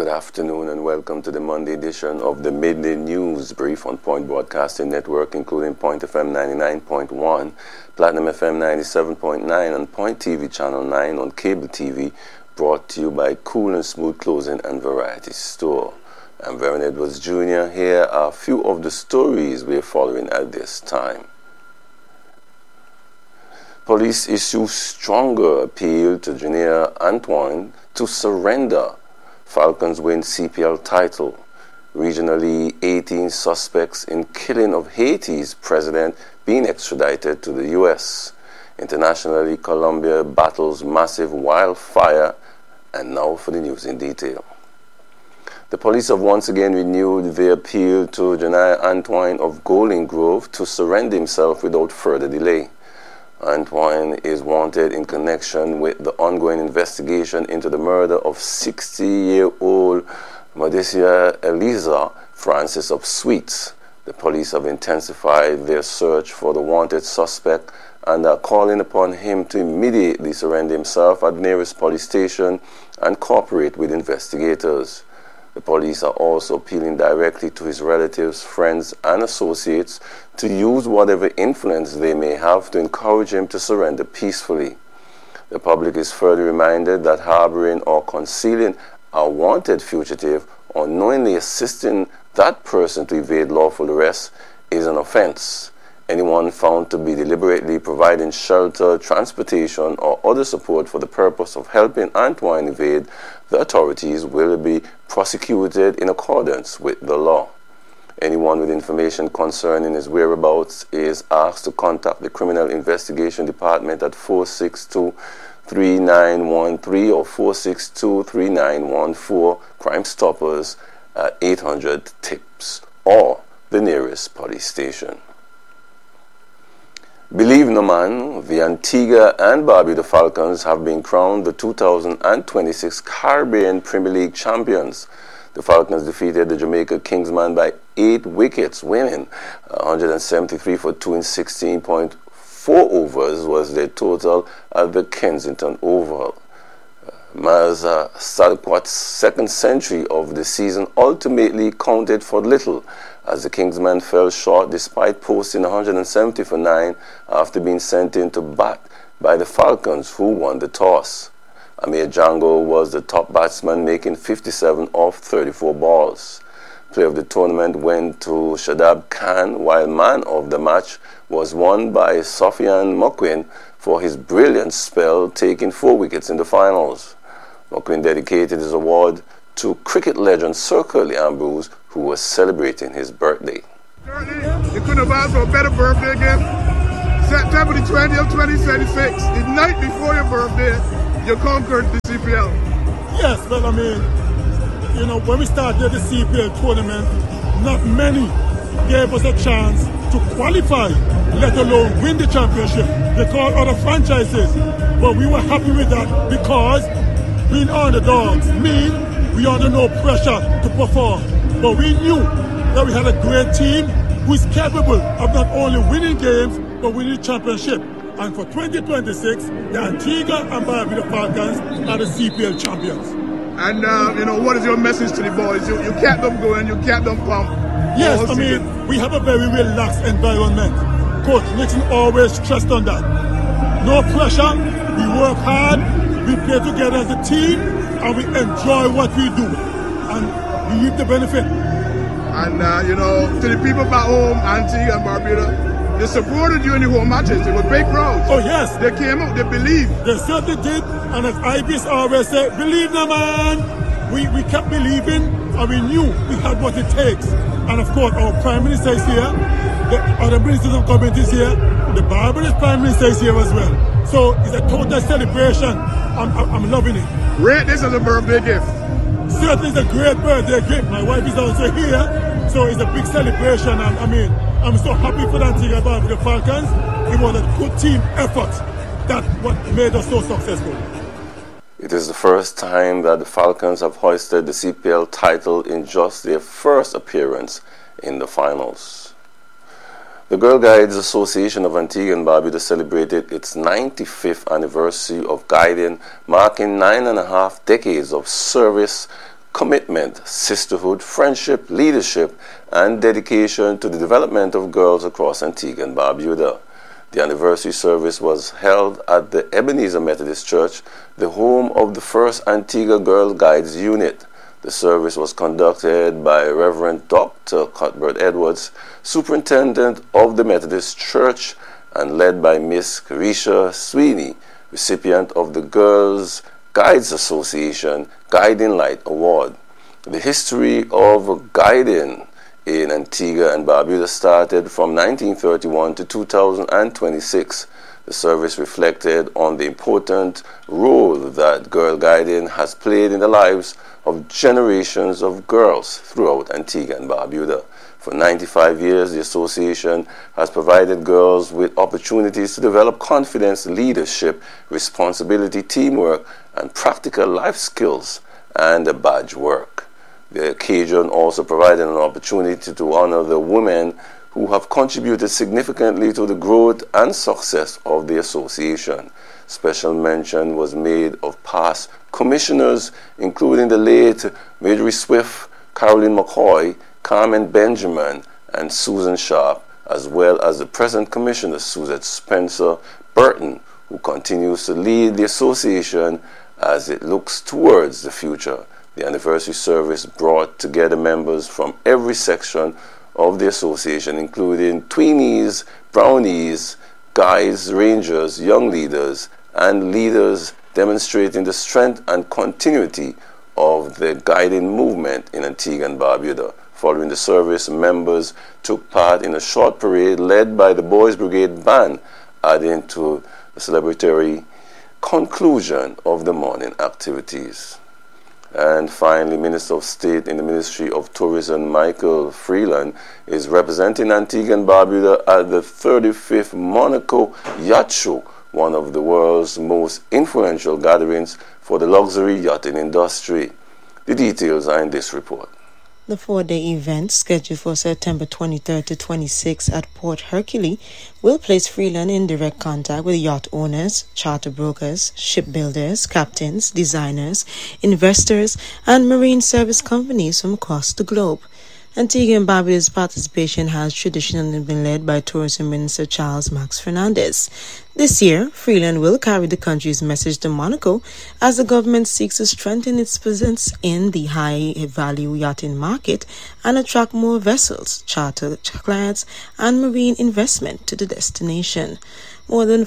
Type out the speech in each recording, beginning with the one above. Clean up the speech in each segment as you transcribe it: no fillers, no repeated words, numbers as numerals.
Good afternoon and welcome to the Monday edition of the Midday News Brief on Point Broadcasting Network, including Point FM 99.1, Platinum FM 97.9, and Point TV Channel 9 on cable TV, brought to you by Cool and Smooth Clothing and Variety Store. I'm Vernon Edwards Jr. Here are a few of the stories we're following at this time. Police issue stronger appeal to Junior Antoine to surrender. Falcons win CPL title. Regionally, 18 suspects in killing of Haiti's president being extradited to the U.S. Internationally, Colombia battles massive wildfire. And now for the news in detail. The police have once again renewed their appeal to Junior Antoine of Golden Grove to surrender himself without further delay. Antoine is wanted in connection with the ongoing investigation into the murder of 60-year-old Modicia Eliza Francis of Sweets. The police have intensified their search for the wanted suspect and are calling upon him to immediately surrender himself at the nearest police station and cooperate with investigators. The police are also appealing directly to his relatives, friends, and associates to use whatever influence they may have to encourage him to surrender peacefully. The public is further reminded that harboring or concealing a wanted fugitive or knowingly assisting that person to evade lawful arrest is an offense. Anyone found to be deliberately providing shelter, transportation, or other support for the purpose of helping Antoine evade the authorities will be prosecuted in accordance with the law. Anyone with information concerning his whereabouts is asked to contact the Criminal Investigation Department at 462-3913 or 462-3914, Crime Stoppers at 800-TIPS or the nearest police station. Believe no man, the Antigua and Barbuda Falcons have been crowned the 2026 Caribbean Premier League champions. The Falcons defeated the Jamaica Kingsmen by 8 wickets, winning 173 for 2 in 16.4 overs was their total at the Kensington Oval. Maz Salquat's second century of the season ultimately counted for little, as the Kingsmen fell short despite posting 170 for 9 after being sent in to bat by the Falcons, who won the toss. Amir Django was the top batsman, making 57 off 34 balls. Player of the tournament went to Shadab Khan, while man of the match was won by Sofian Mokwin for his brilliant spell, taking 4 wickets in the finals. Mokwin dedicated his award to cricket legend Sir Curly Ambrose, who was celebrating his birthday. You couldn't have asked for a better birthday gift. September the 20th, 2026, the night before your birthday, you conquered the CPL. Yes, well, I mean, when we started the CPL tournament, not many gave us a chance to qualify, let alone win the championship. They called other franchises, but we were happy with that because being underdogs mean we under no pressure to perform. But we knew that we had a great team who is capable of not only winning games, but winning the championship. And for 2026, the Antigua and Barbuda Falcons are the CPL champions. And, what is your message to the boys? You kept them going, you kept them pumped. Yes, I mean, we have a very relaxed environment. Coach Nixon always stressed on that. No pressure, we work hard, we play together as a team, and we enjoy what we do. And we reap the benefit. And, to the people back home, Antigua and Barbuda, they supported you in the home matches. They were big crowds. Oh, yes. They came out, they believed. They certainly did. And as IBS always said, believe no man. We kept believing, and we knew we had what it takes. And of course, our Prime Minister is here. The other ministers of government is here. The Barbados Prime Minister is here as well. So it's a total celebration. I'm loving it. Rate this as a birthday gift. Certainly it's a great birthday gift. My wife is also here. So it's a big celebration. And I'm so happy for the Antigua and Barbuda Falcons. It was a good team effort. That's what made us so successful. It is the first time that the Falcons have hoisted the CPL title in just their first appearance in the finals. The Girl Guides Association of Antigua and Barbuda celebrated its 95th anniversary of guiding, marking 9.5 decades of service, commitment, sisterhood, friendship, leadership, and dedication to the development of girls across Antigua and Barbuda. The anniversary service was held at the Ebenezer Methodist Church, the home of the first Antigua Girl Guides unit. The service was conducted by Reverend Dr. Cuthbert Edwards, Superintendent of the Methodist Church, and led by Miss Carisha Sweeney, recipient of the Girls Guides Association Guiding Light Award. The history of guiding in Antigua and Barbuda started from 1931 to 2026. The service reflected on the important role that girl guiding has played in the lives of generations of girls throughout Antigua and Barbuda. For 95 years, the association has provided girls with opportunities to develop confidence, leadership, responsibility, teamwork, and practical life skills and badge work. The occasion also provided an opportunity to honor the women who have contributed significantly to the growth and success of the association. Special mention was made of past commissioners, including the late Marjorie Swift, Caroline McCoy, Carmen Benjamin, and Susan Sharp, as well as the present commissioner, Suzette Spencer Burton, who continues to lead the association as it looks towards the future. The anniversary service brought together members from every section of the association, including tweenies, brownies, guides, rangers, young leaders, and leaders, demonstrating the strength and continuity of the guiding movement in Antigua and Barbuda. Following the service, members took part in a short parade led by the Boys Brigade Band, adding to the celebratory conclusion of the morning activities. And finally, Minister of State in the Ministry of Tourism, Michael Freeland, is representing Antigua and Barbuda at the 35th Monaco Yacht Show, one of the world's most influential gatherings for the luxury yachting industry. The details are in this report. The 4-day event, scheduled for September 23rd to 26th at Port Hercule, will place Freeland in direct contact with yacht owners, charter brokers, shipbuilders, captains, designers, investors, and marine service companies from across the globe. Antigua and Barbuda's participation has traditionally been led by Tourism Minister Charles Max Fernandez. This year, Freeland will carry the country's message to Monaco as the government seeks to strengthen its presence in the high-value yachting market and attract more vessels, charter clients, and marine investment to the destination. More than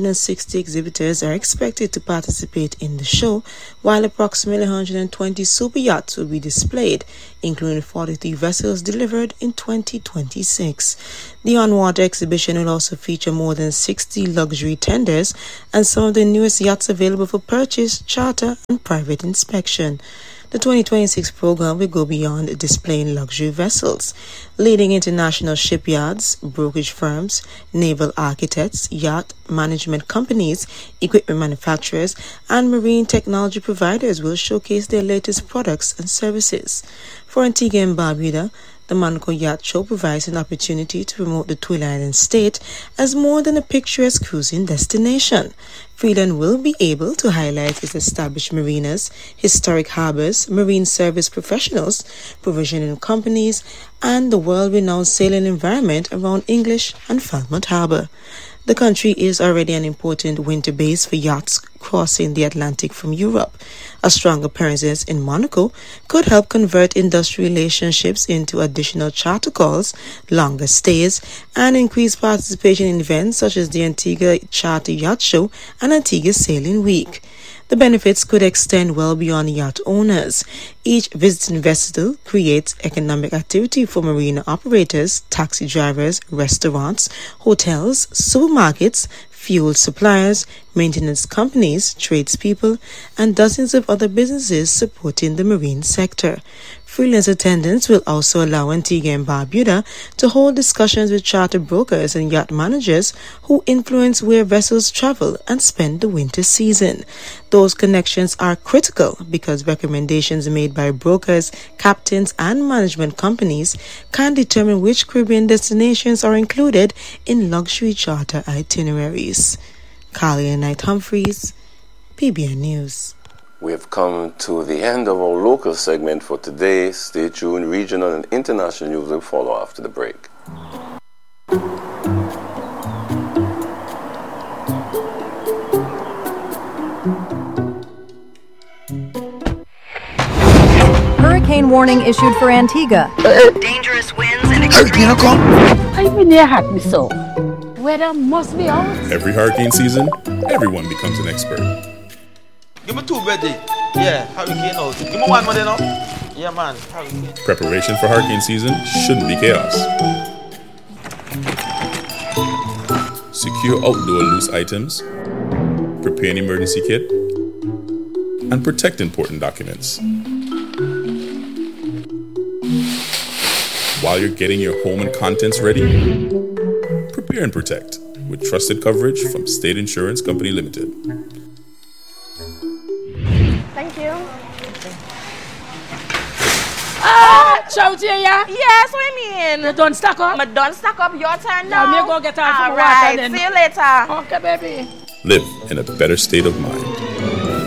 560 exhibitors are expected to participate in the show, while approximately 120 super yachts will be displayed, including 43 vessels delivered in 2026. The on-water exhibition will also feature more than 60 luxury tenders and some of the newest yachts available for purchase, charter, and private inspection. The 2026 program will go beyond displaying luxury vessels. Leading international shipyards, brokerage firms, naval architects, yacht management companies, equipment manufacturers, and marine technology providers will showcase their latest products and services. For Antigua and Barbuda, the Monaco Yacht Show provides an opportunity to promote the Twin Islands state as more than a picturesque cruising destination. Freeland will be able to highlight its established marinas, historic harbors, marine service professionals, provisioning companies, and the world-renowned sailing environment around English and Falmouth Harbor. The country is already an important winter base for yachts crossing the Atlantic from Europe. A stronger presence in Monaco could help convert industry relationships into additional charter calls, longer stays, and increase participation in events such as the Antigua Charter Yacht Show and Antigua Sailing Week. The benefits could extend well beyond yacht owners. Each visiting vessel creates economic activity for marina operators, taxi drivers, restaurants, hotels, supermarkets, fuel suppliers, maintenance companies, tradespeople, and dozens of other businesses supporting the marine sector. Freelance attendance will also allow Antigua and Barbuda to hold discussions with charter brokers and yacht managers who influence where vessels travel and spend the winter season. Those connections are critical because recommendations made by brokers, captains, and management companies can determine which Caribbean destinations are included in luxury charter itineraries. Carly and Knight Humphreys, PBN News. We have come to the end of our local segment for today. Stay tuned. Regional and international news will follow after the break. Hurricane warning issued for Antigua. Dangerous winds and extreme... I've been there had me so. Weather must be out. Every hurricane season, everyone becomes an expert. Give me 2 Betty. Yeah, hurricane out. Give me 1 more then up. Yeah man, hurricane. Preparation for hurricane season shouldn't be chaos. Secure outdoor loose items, prepare an emergency kit, and protect important documents. While you're getting your home and contents ready, prepare and protect with trusted coverage from State Insurance Company Limited. Thank you. Shout here, yeah? Yes, what do you mean? You done stack up? I'm done stack up. Your turn now. Yeah, me go get out for All right, water then. see you later. Okay, baby. Live in a better state of mind.